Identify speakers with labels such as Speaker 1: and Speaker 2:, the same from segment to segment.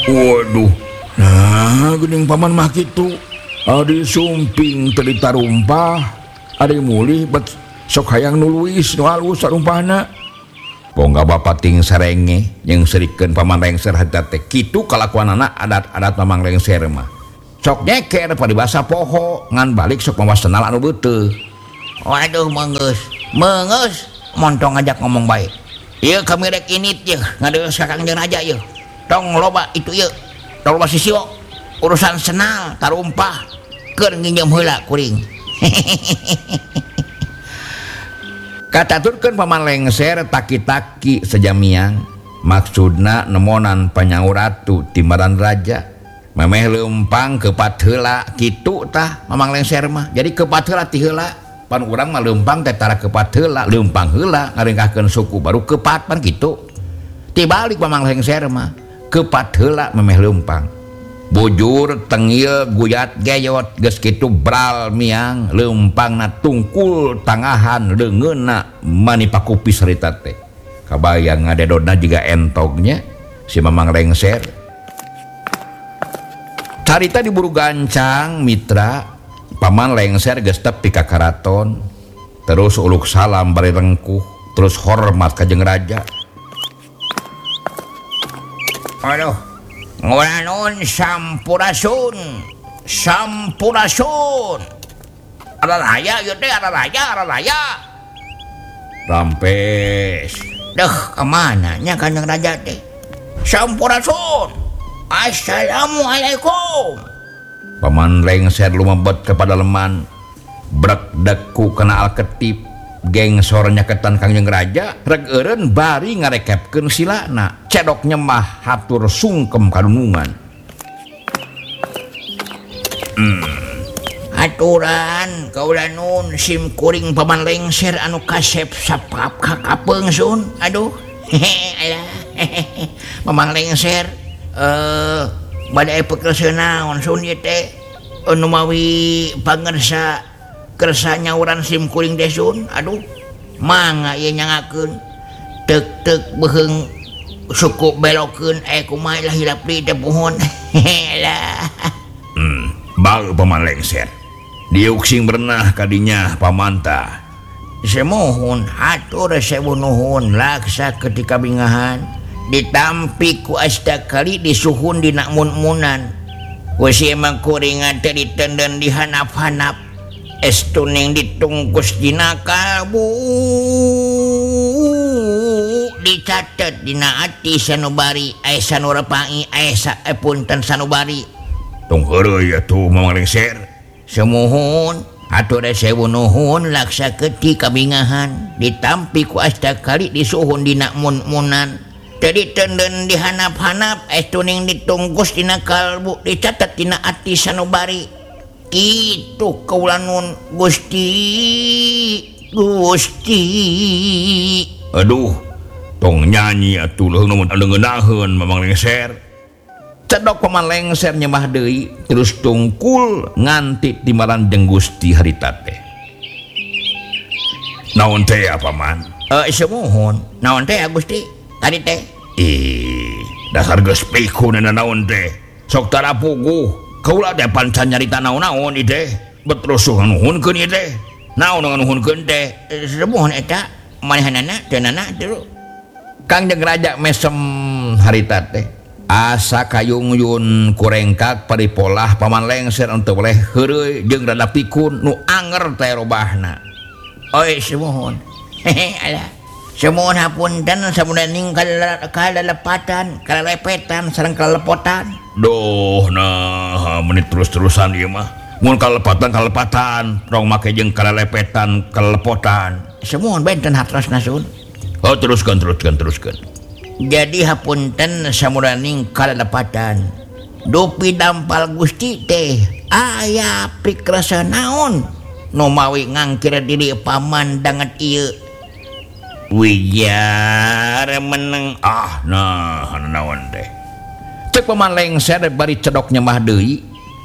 Speaker 1: Waduh, nah gening paman mah kitu. Adi sumping teu ditarumpah, adi mulih bet sok hayang nuluis nu alus sarumpahna. Bongga bapak ting sarenge yang serikeun paman lengser hata teh kitu kalakuanana adat-adat mamang lengser mah. Sok nyeker paribasa poho ngan balik sok mawa senal anu beuteuh.
Speaker 2: Waduh mengeus montong ngajak ngomong baik. Ieu kami rek init ye ngadeus ka Kangjeng Raja ye. Tong loba itu ye. Tong loba sisiwo urusan senal tarumpah keur nginjem heula kuring.
Speaker 1: Kataturkeun paman lengser taki-taki sejamiang maksudna nemonan panyaur ratu timbaran raja memeh leumpang kepat heula kitu tah mamang lengser mah. Jadi kepat heula ti heula pan urang mah leumpang teh tara kepat heula leumpang heula ngaringkahkeun suku baru kepat pan kitu. Tibalik mamang lengser mah kepat heula memeh leumpang. Bujur tengieu guyat geyot geus kitu bral miang leumpangna tungkul tangahan leungeunna mani pakupis harita teh. Kabayang ngadedodna jiga entognya si mamang lengser. Carita diburu gancang mitra paman lengser geus tepi ka karaton terus uluk salam bari rengkuh terus hormat ka jeung raja.
Speaker 2: Aduh, nguranon sampurasun. Ada raya ieu teh ada raya.
Speaker 1: Rampes.
Speaker 2: Duh, kemana nya Kanjeng Raja teh? Sampurasun. Assalamualaikum.
Speaker 1: Paman lengser lumebet kepada leman brek deku kena alketip geng sorenya ketan Kangjeng Raja reg eureun bari ngarekepkeun silana cedok nyembah hatur sungkem kadunungan.
Speaker 2: Aturan kaula nun sim kuring paman lengser anu kasep sapap kakapeung sun. Aduh. Alah. Paman lengser bade pekerja naon sun ieu teh anu mawi pangersa kersa nyauran sim kuring desun. Aduh mangga ieu nyangakeun teuk beheung suku belokeun kumaha lah hilap deui teh pohon. Lah
Speaker 1: Bal paman lengser diuk sing berenah kadinya pamanta.
Speaker 2: Semohon hatur sewu nuhun laksa ketika bingahan ditampi ku astakali disuhun dina mun-munan wesi emang kuringan teh ditenden dihanap-hanap estuning ditungkus dina kalbu dicatet dina ati sanubari aya sanurapangi aya punten sanubari.
Speaker 1: Tong heureuy atuh mamang lengser.
Speaker 2: Semohon atur sewu nuhun laksa ketika bingahan ditampi ku astakali disuhun dina mun-munan jadi tenden dihanap-hanap estuning ditungkus dina kalbu dicatat dina ati sanubari. Kitu kaula nun Gusti.
Speaker 1: Aduh tong nyanyi atuh leuheung leungeunnaheun mamang lengser. Cedok paman lengser nyembah deui terus tungkul nganti timbaran jeung Gusti harita teh. Naon teh paman?
Speaker 2: Semohon naon teh Gusti tadi teh?
Speaker 1: Dasar geus pikun naon teh. Sok tara puguh. Kaula teh pancan nyarita naon-naon ieu teh. Betrusuh nuhunkeun ieu teh. Naon nuhunkeun teh?
Speaker 2: Semohon eta manehanana teunana teu.
Speaker 1: Kangjeng Raja mesem harita teh. Asa kayung-yun kurengkak paripolah paman lengser untuk boleh heureuy jeung rada pikun nu anger teh robahna.
Speaker 2: Oi semohon. Alah. Semohon hapunten samudaning kalelepatan, kalelepetan sareng kalelepotan.
Speaker 1: Duh nah menit terus-terusan ieu mah. Mun kalepatan rong make jeung kalelepetan kalelepotan.
Speaker 2: Semohon benten hatrasna sun.
Speaker 1: Oh teruskeun.
Speaker 2: Jadi hapunten samuraning kalelepatan dupi dampal Gusti teh aya pikrasa naon nu mawi ngangkir diri pamandangan ieu wijar meneng nah naon teh cek paman lengser bari cedok nyembah deui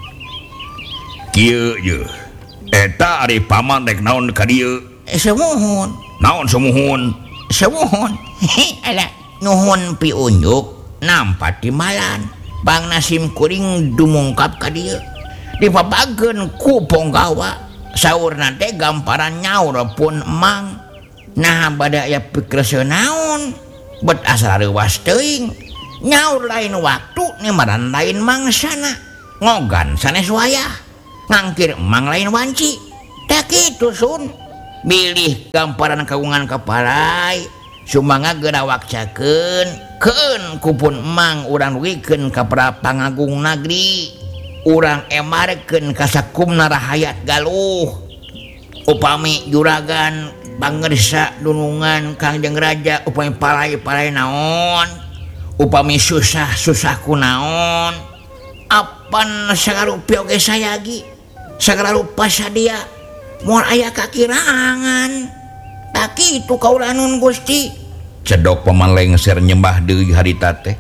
Speaker 2: kieu ye eta ari paman rek naon ka dieu semohon
Speaker 1: naon semohon
Speaker 2: alah nuhun piunjuk nampak timalan bangna simkuring dumungkap ka dieu dipabageun ku Ponggawa saurna teh gamparan nyaur pun emang nah bada aya pikir naon bet asal reuwas teuing nyaur lain waktu nimaran lain mangsana ngogan sanes wayah ngangkir emang lain wanci tak kitu sun milih gamparan kagungan kapalai sumangga gerawakcakeun keun kupun emang urang duikeun ka para pangagung negeri urang emarkeun ka sakumna rahayat galuh upami juragan pangersa dunungan Kangjeng Raja upami palai-palai naon upami susah kunaon apan sagarupi oge sayagi sagararupa sadia moal aya kakirangan tak kitu kaula nun Gusti
Speaker 1: cedok paman lengser nyembah deui harita teh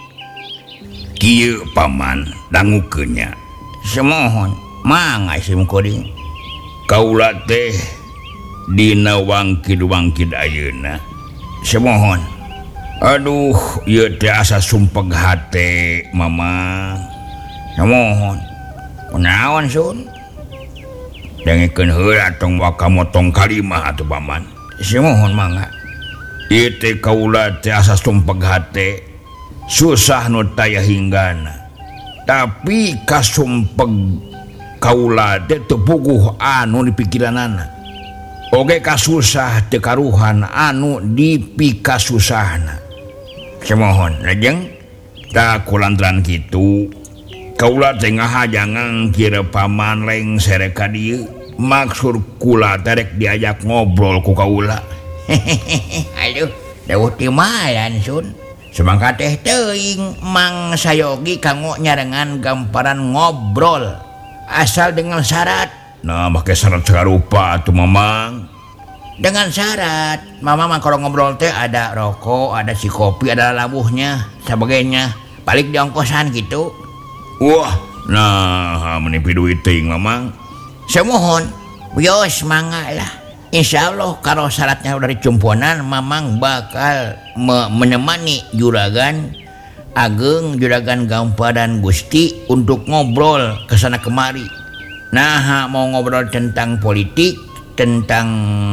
Speaker 1: kieu paman dangukeun nya
Speaker 2: semohon mangga simkuring
Speaker 1: kaula teh dina wangkid ayeuna
Speaker 2: semohon
Speaker 1: aduh ieu teh asa sumpeg hate mamang
Speaker 2: semohon kunaon sun
Speaker 1: dengekeun heula tong wakamotong kalimah atuh paman
Speaker 2: semohon mangga
Speaker 1: ieu teh kaula teh asa sumpeg hate susah nu taya hinggana tapi kasumpeg kaula teh teu puguh anu di pikiranana oge kasusah teu karuhan anu dipikasusahna
Speaker 2: semohon lajeng
Speaker 1: tak kulantaran kitu kaula teh ngahajangan kira paman lengser ka dieu maksud kula terek diajak ngobrol ku kaula
Speaker 2: aduh dawuh ti mayan sun semangka teh teuing mang sayogi kanggo nyarengan gamparan ngobrol asal dengan syarat
Speaker 1: nah make syarat sagarupa atuh mamang
Speaker 2: dengan syarat mama kalau ngobrol teh ada rokok ada si kopi ada labuhnya sebagainya balik di ongkosan gitu
Speaker 1: wah nah menipi duit ting mamang
Speaker 2: semohon bios mangga lah insyaallah kalau syaratnya udah dicumpunan mamang bakal menemani juragan ageng juragan gamparan Gusti untuk ngobrol kesana kemari nah mau ngobrol tentang politik tentang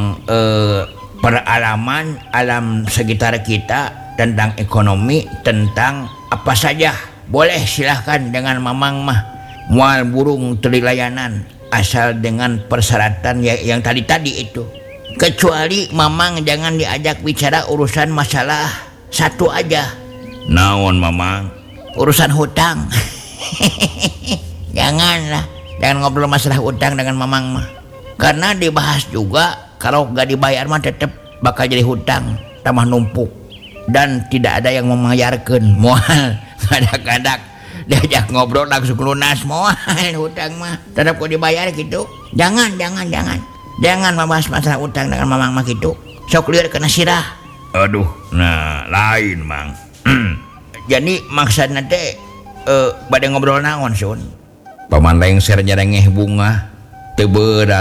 Speaker 2: peralaman alam sekitar kita tentang ekonomi tentang apa saja boleh silahkan dengan mamang mah mual burung teri layanan asal dengan persyaratan yang tadi itu kecuali mamang jangan diajak bicara urusan masalah satu aja
Speaker 1: naon mamang
Speaker 2: urusan hutang jangan ngobrol masalah hutang dengan mamang mah karena dibahas juga kalau gak dibayar mah tetap bakal jadi hutang tambah numpuk dan tidak ada yang membayarkan mual kadang-kadang diajak ngobrol langsung lunas moal hutang mah tetap kok dibayar gitu jangan membahas masalah hutang dengan mamang mah gitu sok lieur kena sirah
Speaker 1: aduh nah lain mang
Speaker 2: jadi maksudna teh bade ngobrol naon sun
Speaker 1: paman lengser nyarengeh bunga teu beura